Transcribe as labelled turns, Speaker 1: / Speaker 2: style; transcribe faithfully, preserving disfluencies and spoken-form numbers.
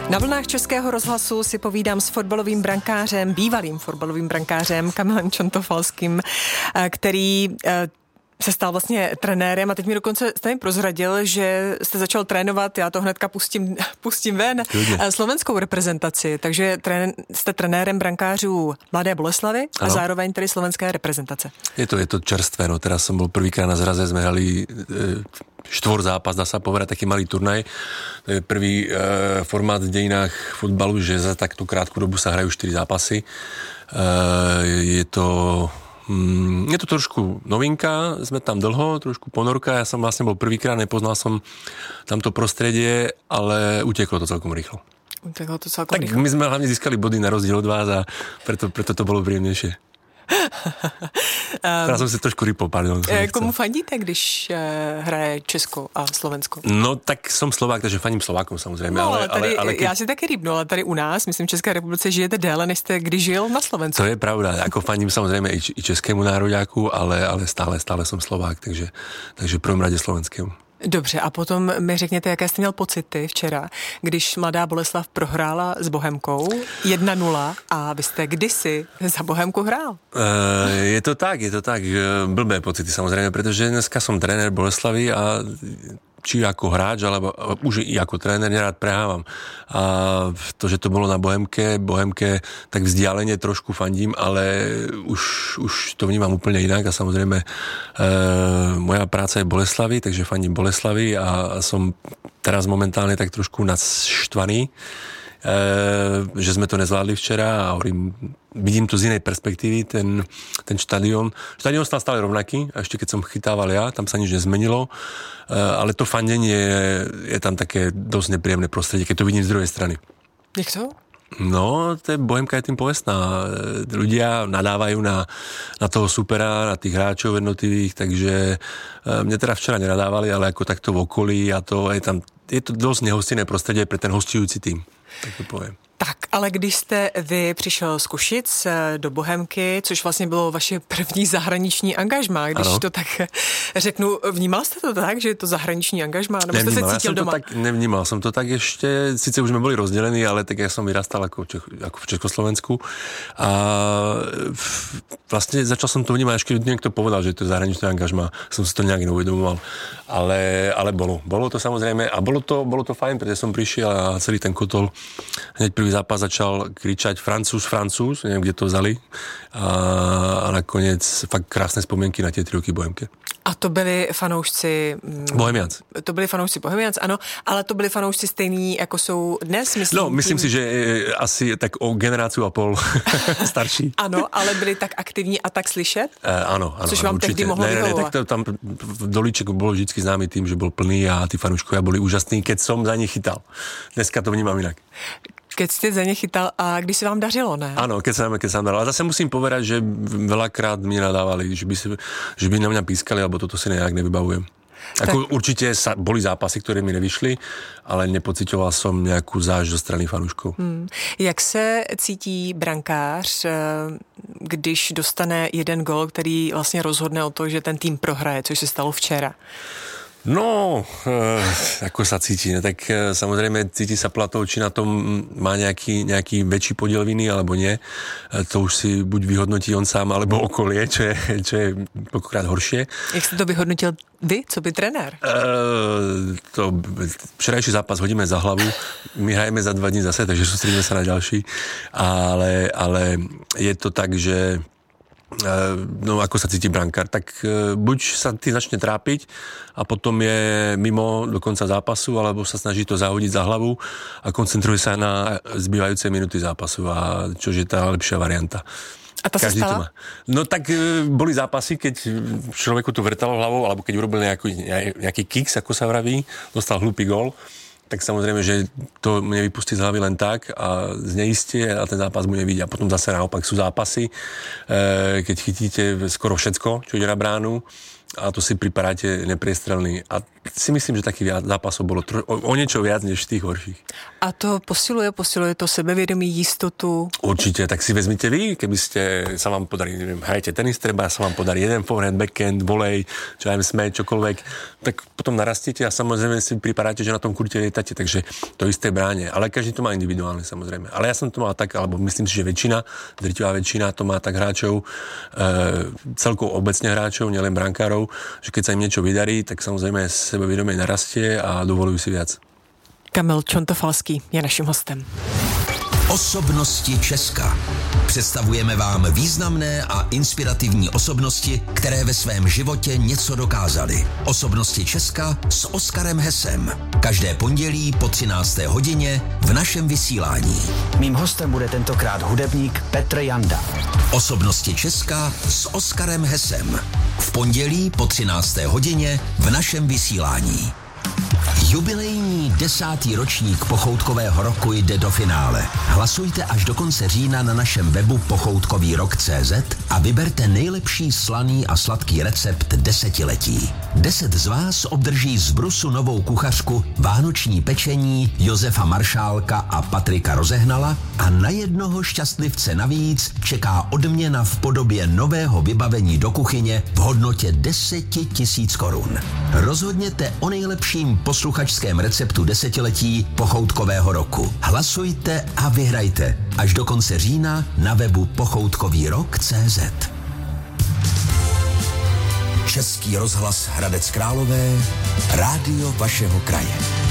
Speaker 1: Na vlnách Českého rozhlasu si povídám s fotbalovým brankářem, bývalým fotbalovým brankářem Kamilem Čontofalským, který se stal vlastně trenérem a teď mi dokonce jste mi prozradil, že jste začal trénovat, já to hnedka pustím, pustím ven, Klidně. slovenskou reprezentaci, takže trén, jste trenérem brankářů Mladé Boleslavy a ano. zároveň tedy slovenské reprezentace.
Speaker 2: Je to, je to čerstvé, no teraz som bol prvýkrát na zraze, sme hrali e, štvor zápas, dá sa povedať, taký malý turnaj. To je prvý e, formát v dejinách futbalu, že za takto krátku dobu sa hrajú štyri zápasy. E, je to Je to trošku novinka, sme tam dlho, trošku ponorka, ja som vlastne bol prvýkrát, nepoznal som tamto prostredie, ale uteklo to celkom rýchlo.
Speaker 1: Uteklo to celkom
Speaker 2: tak
Speaker 1: rýchlo.
Speaker 2: My sme hlavne získali body na rozdiel od vás a preto, preto to bolo príjemnejšie. um, Teraz som si trošku rypol, pardon.
Speaker 1: Komu fandíte, když uh, hraje Česko a Slovensko?
Speaker 2: No tak som Slovák, takže fandím Slovákom samozrejme.
Speaker 1: No, ale,
Speaker 2: ale,
Speaker 1: tady,
Speaker 2: ale, ale keď...
Speaker 1: já si taky rýpnu, ale tady u nás, myslím, v České republice žijete déle, než jste kdy žil na Slovensku.
Speaker 2: To je pravda, ako fandím samozrejme i, i českému nároďáku, ale, ale stále, stále som Slovák, takže, takže v prvom rade slovenskému.
Speaker 1: Dobře, a potom mi řekněte, jaké jste měl pocity včera, když Mladá Boleslav prohrála s Bohemkou jedna nula a vy jste kdysi za Bohemku hrál.
Speaker 2: Uh, je to tak, je to tak. Blbé pocity samozrejme, pretože dneska som tréner Boleslavy a či ako hráč, alebo už i ako tréner nerád prehávam. A to, že to bolo na Bohemke, Bohemke tak vzdialene trošku fandím, ale už, už to vnímam úplne inak a samozrejme e, moja práca je Boleslavy, takže fandím Boleslavy a som teraz momentálne tak trošku naštvaný, e, že sme to nezvládli včera a hovorím, vidím to z inej perspektívy, ten, ten štadión. Štadión stal stále rovnaký, a ešte keď som chytával ja, tam sa nič nezmenilo, ale to fandenie je, je tam také dosť nepríjemné prostredie, keď to vidím z druhej strany.
Speaker 1: Jak to?
Speaker 2: No, to je Bohemka je tým povestná. Ľudia nadávajú na, na toho supera, na tých hráčov jednotlivých, takže mne teda včera nenadávali, ale ako takto v okolí a to je tam, je to dosť nehostinné prostredie pre ten hostujúci tým, tak to poviem.
Speaker 1: Tak, ale když jste vy přišel z Košic do Bohemky, což vlastně bylo vaše první zahraniční angažmá, když ano. to tak řeknu, vnímal jste to tak, že je to zahraniční angažmá, nebo jste se cítil doma?
Speaker 2: Tak, nevnímal som to tak ešte, síce už sme boli rozdelení, ale tak ja som vyrastal ako, Čech, ako v Československu a vlastne začal som to vnímať, až keď niekto povedal, že to je zahraničné angažmá, som si to nejak neuvedomoval, ale, ale bolo, bolo to samozrejme a bolo to, bolo to fajn, pretože som prišiel a celý ten kotol hneď prvý zápas začal kričať Francúz, Francúz, neviem, kde to vzali a, a nakoniec fakt krásne spomienky na tie tri roky Bohemke.
Speaker 1: A to byli fanoušci...
Speaker 2: Bohemians.
Speaker 1: To byli fanoušci Bohemians, ano, ale to byli fanoušci stejný, jako jsou dnes, myslím.
Speaker 2: No, myslím tím... si, že je asi tak o generáciu a pol starší.
Speaker 1: Ano, ale byli tak aktivní a tak slyšet?
Speaker 2: E, ano, ano.
Speaker 1: Což vám
Speaker 2: určite.
Speaker 1: tehdy mohlo
Speaker 2: ne, ne, ne, tak to, tam Dolíček bol vždycky známy tým, že bol plný a tí fanúškovia boli úžasní, keď som za nich chytal. Dneska to vnímam inak.
Speaker 1: Keď ste za ne chytal a když se vám dařilo, ne?
Speaker 2: Áno, keď sa, keď sa nám dařilo. A zase musím povedať, že veľakrát mi nadávali, že by, si, že by na mňa pískali, alebo toto si nejak nevybavujem. Ako tak. Určite sa, boli zápasy, ktoré mi nevyšli, ale nepocitoval som nejakú záž zo strany fanúškov. Hmm.
Speaker 1: Jak se cítí brankář, když dostane jeden gól, který vlastně rozhodne o to, že ten tým prohraje, což se stalo včera?
Speaker 2: No, e, ako sa cíti, no, tak e, samozrejme cíti sa Platov, či na tom má nejaký, nejaký väčší podiel viny, alebo nie. E, to už si buď vyhodnotí on sám, alebo okolie, čo je, čo je pokokrát horšie.
Speaker 1: Jak ste to vyhodnotil vy, co by trenér?
Speaker 2: E, to včerajší zápas hodíme za hlavu, my hrajeme za dva dní zase, takže sústredíme sa na ďalší, ale, ale je to tak, že no ako sa cíti brankár, tak buď sa tým začne trápiť a potom je mimo do konca zápasu, alebo sa snaží to zahodiť za hlavu a koncentruje sa na zbývajúce minúty zápasu, a čož je tá lepšia varianta.
Speaker 1: A to sa stala?
Speaker 2: No tak boli zápasy, keď človeku to vrtalo hlavou, alebo keď urobil nejaký, nejaký kiks, ako sa vraví, dostal hlúpy gól, tak samozrejme, že to nevypustí z hlavy len tak a zneistie a ten zápas bude vidieť. A potom zase naopak sú zápasy, keď chytíte skoro všetko, čo ide na bránu a to si pri paráte nepriestrelný. A si myslím, že takých zápasov bolo tro, o, o niečo viac než tých horších.
Speaker 1: A to posiluje, posiluje to sebevědomí, jistotu?
Speaker 2: Určite, tak si vezmite vy, keby ste sa vám podarí, neviem, hrajete tenis, treba sa vám podarí jeden forehand, backhand, volej, čo aj sme, čokoľvek, tak potom narastíte a samozrejme si pripadáte, že na tom kurte lietate, takže to isté bráne. Ale každý to má individuálne, samozrejme. Ale ja som to mal tak, alebo myslím si, že väčšina, drtivá väčšina to má tak hráčov, e, celkovo obecne hráčov, nielen brankárov, že keď sa im niečo vydarí, tak samozrejme sebevědomie narastie a dovolujú si viac.
Speaker 1: Kamil Čontofalský je naším hostem.
Speaker 3: Osobnosti Česka. Představujeme vám významné a inspirativní osobnosti, které ve svém životě něco dokázaly. Osobnosti Česka s Oskarem Hesem. Každé pondělí po třinácté hodině v našem vysílání.
Speaker 4: Mým hostem bude tentokrát hudebník Petr Janda.
Speaker 3: Osobnosti Česka s Oskarem Hesem. V pondělí po třinácté hodině v našem vysílání. Jubilejní desátý ročník Pochoutkového roku jde do finále. Hlasujte až do konce října na našem webu pochoutkový rok tečka cé zet a vyberte nejlepší slaný a sladký recept desetiletí. Deset z vás obdrží z Brusu novou kuchařku, vánoční pečení Josefa Maršálka a Patrika Rozehnala a na jednoho šťastlivce navíc čeká odměna v podobě nového vybavení do kuchyně v hodnotě deset tisíc korun. Rozhodněte o nejlepším posluchačském receptu desetiletí Pochoutkového roku. Hlasujte a vyhrajte až do konce října na webu pochoutkový rok tečka cé zet. Český rozhlas Hradec Králové, rádio vašeho kraje.